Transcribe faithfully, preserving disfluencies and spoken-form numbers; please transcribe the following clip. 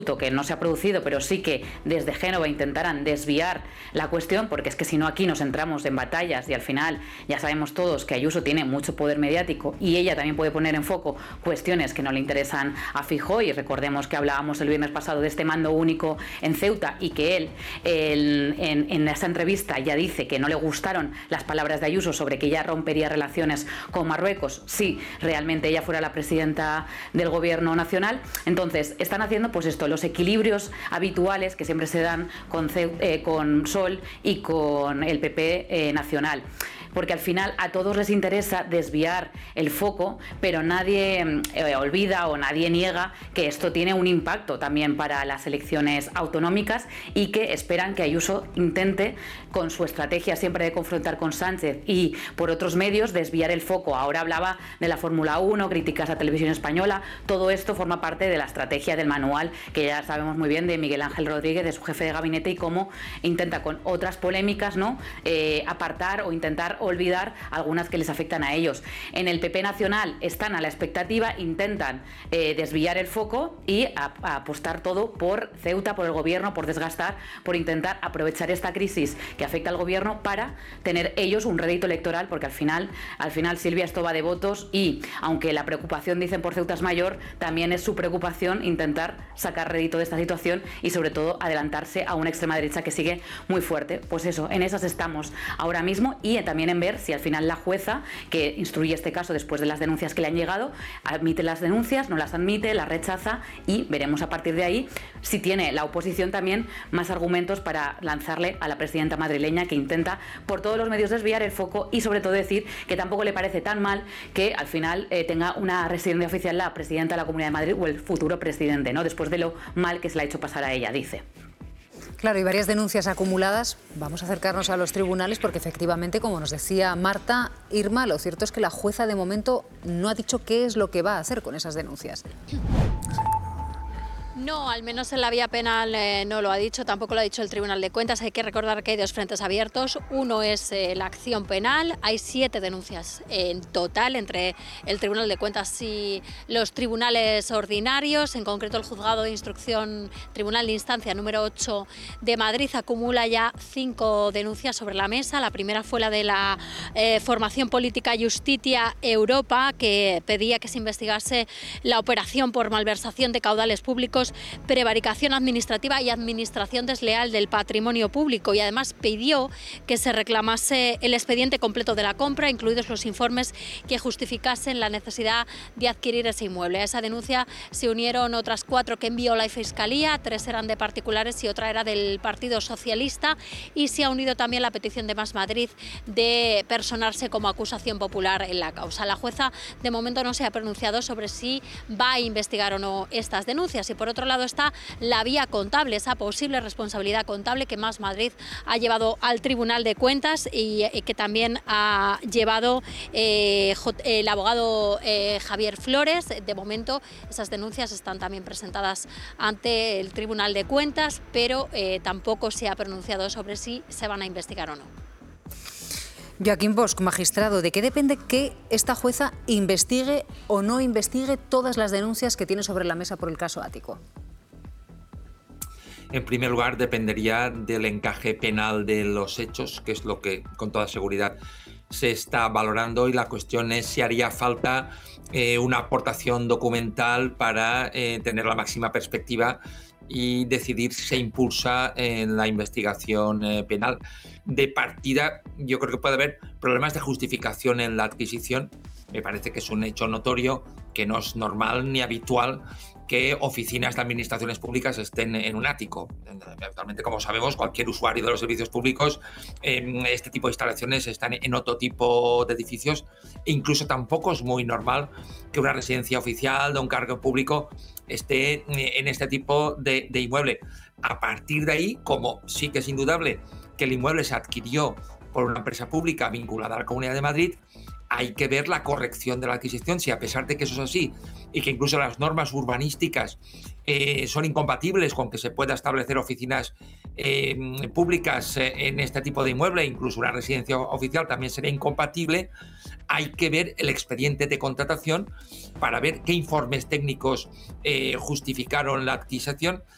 que no se ha producido, pero sí que desde Génova intentaran desviar la cuestión, porque es que si no aquí nos entramos en batallas y al final ya sabemos todos que Ayuso tiene mucho poder mediático y ella también puede poner en foco cuestiones que no le interesan a Feijóo, y recordemos que hablábamos el viernes pasado de este mando único en Ceuta y que él, él en, en esa entrevista ya dice que no le gustaron las palabras de Ayuso sobre que ella rompería relaciones con Marruecos si realmente ella fuera la presidenta del gobierno nacional. Entonces están haciendo pues esto, los equilibrios habituales que siempre se dan con, eh, con Sol y con el P P eh, nacional. Porque al final a todos les interesa desviar el foco, pero nadie eh, olvida o nadie niega que esto tiene un impacto también para las elecciones autonómicas y que esperan que Ayuso intente, con su estrategia siempre de confrontar con Sánchez y por otros medios, desviar el foco. Ahora hablaba de la Fórmula uno, críticas a Televisión Española, todo esto forma parte de la estrategia del manual que ya sabemos muy bien de Miguel Ángel Rodríguez, de su jefe de gabinete, y cómo intenta con otras polémicas, ¿no?, eh, apartar o intentar olvidar algunas que les afectan a ellos. En el P P nacional están a la expectativa, intentan eh, desviar el foco y a, a apostar todo por Ceuta, por el gobierno, por desgastar, por intentar aprovechar esta crisis que afecta al gobierno para tener ellos un rédito electoral, porque al final, al final Silvia, esto va de votos y aunque la preocupación, dicen, por Ceuta es mayor, también es su preocupación intentar sacar rédito de esta situación y sobre todo adelantarse a una extrema derecha que sigue muy fuerte. Pues eso, en esas estamos ahora mismo, y también en ver si al final la jueza que instruye este caso después de las denuncias que le han llegado admite las denuncias, no las admite, las rechaza, y veremos a partir de ahí si tiene la oposición también más argumentos para lanzarle a la presidenta madrileña, que intenta por todos los medios desviar el foco y sobre todo decir que tampoco le parece tan mal que al final eh, tenga una residencia oficial la presidenta de la Comunidad de Madrid o el futuro presidente, ¿no?, después de lo mal que se le ha hecho pasar a ella, dice. Claro, y varias denuncias acumuladas. Vamos a acercarnos a los tribunales porque efectivamente, como nos decía Marta, Irma, lo cierto es que la jueza de momento no ha dicho qué es lo que va a hacer con esas denuncias. No, al menos en la vía penal eh, no lo ha dicho, tampoco lo ha dicho el Tribunal de Cuentas. Hay que recordar que hay dos frentes abiertos. Uno es eh, la acción penal. Hay siete denuncias en total entre el Tribunal de Cuentas y los tribunales ordinarios. En concreto, el Juzgado de Instrucción, Tribunal de Instancia número ocho de Madrid, acumula ya cinco denuncias sobre la mesa. La primera fue la de la eh, formación política Justitia Europa, que pedía que se investigase la operación por malversación de caudales públicos, prevaricación administrativa y administración desleal del patrimonio público, y además pidió que se reclamase el expediente completo de la compra, incluidos los informes que justificasen la necesidad de adquirir ese inmueble. A esa denuncia se unieron otras cuatro que envió la Fiscalía, tres eran de particulares y otra era del Partido Socialista, y se ha unido también la petición de Más Madrid de personarse como acusación popular en la causa. La jueza de momento no se ha pronunciado sobre si va a investigar o no estas denuncias, y por otro lado está la vía contable, esa posible responsabilidad contable que Más Madrid ha llevado al Tribunal de Cuentas y, y que también ha llevado eh, el abogado eh, Javier Flores. De momento esas denuncias están también presentadas ante el Tribunal de Cuentas, pero eh, tampoco se ha pronunciado sobre si se van a investigar o no. Joaquín Bosch, magistrado, ¿de qué depende que esta jueza investigue o no investigue todas las denuncias que tiene sobre la mesa por el caso Ático? En primer lugar, dependería del encaje penal de los hechos, que es lo que con toda seguridad se está valorando, y la cuestión es si haría falta eh, una aportación documental para eh, tener la máxima perspectiva y decidir si se impulsa en la investigación eh, penal. De partida, yo creo que puede haber problemas de justificación en la adquisición. Me parece que es un hecho notorio que no es normal ni habitual que oficinas de administraciones públicas estén en un ático. Actualmente, como sabemos, cualquier usuario de los servicios públicos, eh, este tipo de instalaciones están en otro tipo de edificios, e incluso tampoco es muy normal que una residencia oficial de un cargo público esté en este tipo de, de inmueble. A partir de ahí, como sí que es indudable que el inmueble se adquirió por una empresa pública vinculada a la Comunidad de Madrid, hay que ver la corrección de la adquisición, si a pesar de que eso es así y que incluso las normas urbanísticas eh, son incompatibles con que se pueda establecer oficinas eh, públicas eh, en este tipo de inmueble, incluso una residencia oficial también sería incompatible. Hay que ver el expediente de contratación para ver qué informes técnicos eh, justificaron la adquisición